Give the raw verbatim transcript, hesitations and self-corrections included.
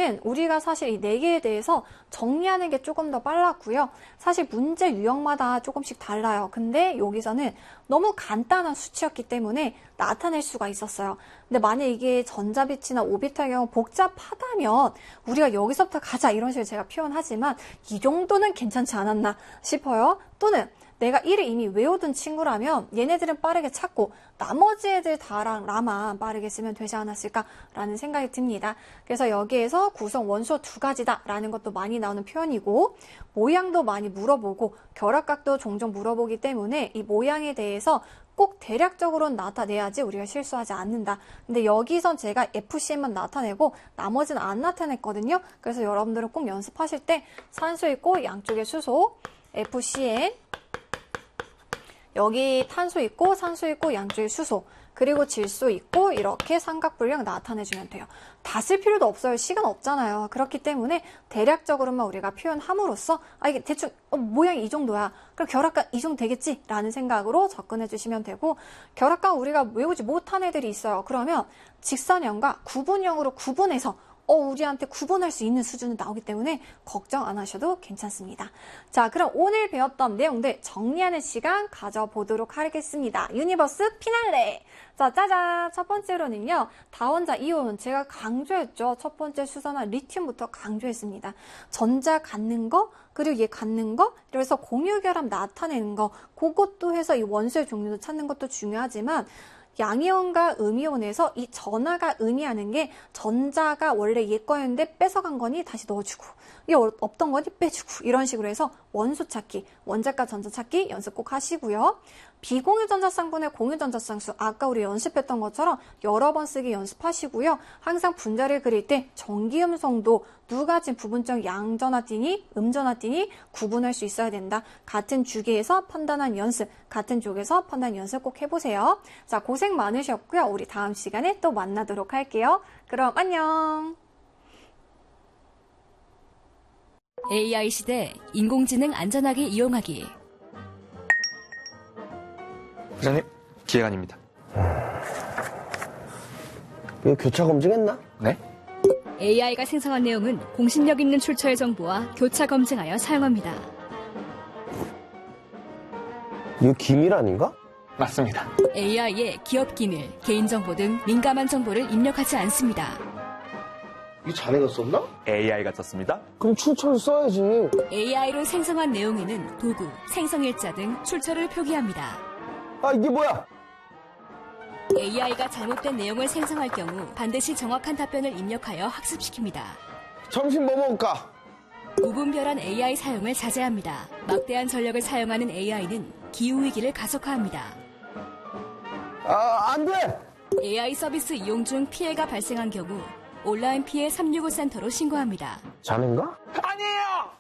여기서는 우리가 사실 이 네 개에 대해서 정리하는 게 조금 더 빨랐고요. 사실 문제 유형마다 조금씩 달라요. 근데 여기서는 너무 간단한 수치였기 때문에 나타낼 수가 있었어요. 근데 만약 이게 전자비트나 오비트의 경우 복잡하다면 우리가 여기서부터 가자 이런 식으로 제가 표현하지만 이 정도는 괜찮지 않았나 싶어요. 또는 내가 일을 이미 외워둔 친구라면 얘네들은 빠르게 찾고 나머지 애들 다랑 라만 빠르게 쓰면 되지 않았을까라는 생각이 듭니다. 그래서 여기에서 구성 원소 두 가지다라는 것도 많이 나오는 표현이고 모양도 많이 물어보고 결합각도 종종 물어보기 때문에 이 모양에 대해서 꼭 대략적으로는 나타내야지 우리가 실수하지 않는다. 근데 여기선 제가 에프씨엔만 나타내고 나머지는 안 나타냈거든요. 그래서 여러분들은 꼭 연습하실 때 산소 있고 양쪽에 수소, 에프씨엔 여기 탄소 있고 산소 있고 양쪽에 수소 그리고 질소 있고 이렇게 삼각분량 나타내주면 돼요. 다 쓸 필요도 없어요. 시간 없잖아요. 그렇기 때문에 대략적으로만 우리가 표현함으로써 아 이게 대충 어, 모양이 이 정도야. 그럼 결합각 이 정도 되겠지? 라는 생각으로 접근해 주시면 되고 결합각 우리가 외우지 못한 애들이 있어요. 그러면 직선형과 구분형으로 구분해서 어, 우리한테 구분할 수 있는 수준은 나오기 때문에 걱정 안 하셔도 괜찮습니다. 자, 그럼 오늘 배웠던 내용들 정리하는 시간 가져보도록 하겠습니다. 유니버스 피날레! 자, 짜잔! 첫 번째로는요, 다원자 이온. 제가 강조했죠. 첫 번째 수산화 리튬부터 강조했습니다. 전자 갖는 거, 그리고 얘 갖는 거, 그래서 공유결합 나타내는 거, 그것도 해서 이 원소의 종류도 찾는 것도 중요하지만, 양이온과 음이온에서 이 전하가 의미하는 게 전자가 원래 얘 거였는데 뺏어간 거니 다시 넣어주고 이 없던 거니 빼주고 이런 식으로 해서 원소 찾기, 원자과 전자 찾기 연습 꼭 하시고요. 비공유 전자쌍분의 공유 전자쌍수 아까 우리 연습했던 것처럼 여러 번 쓰기 연습하시고요. 항상 분자를 그릴 때 전기음성도 누가 지금 부분적 양전하띠니 음전하띠니 구분할 수 있어야 된다. 같은 주기에서 판단한 연습, 같은 쪽에서 판단 연습 꼭 해보세요. 자, 고생 많으셨고요. 우리 다음 시간에 또 만나도록 할게요. 그럼 안녕. 에이아이 시대 인공지능 안전하게 이용하기. 부장님, 기획안입니다. 이거 교차 검증했나? 네? 에이아이가 생성한 내용은 공신력 있는 출처의 정보와 교차 검증하여 사용합니다. 이거 기밀 아닌가? 맞습니다. 에이아이의 기업 기밀, 개인정보 등 민감한 정보를 입력하지 않습니다. 이거 자네가 썼나? 에이아이가 썼습니다. 그럼 출처를 써야지. 에이아이로 생성한 내용에는 도구, 생성일자 등 출처를 표기합니다. 아, 이게 뭐야? 에이아이가 잘못된 내용을 생성할 경우 반드시 정확한 답변을 입력하여 학습시킵니다. 점심 뭐 먹을까? 무분별한 에이아이 사용을 자제합니다. 막대한 전력을 사용하는 에이아이는 기후위기를 가속화합니다. 아, 안 돼! 에이아이 서비스 이용 중 피해가 발생한 경우 온라인 피해 삼육오 센터로 신고합니다. 자넨가? 아니에요!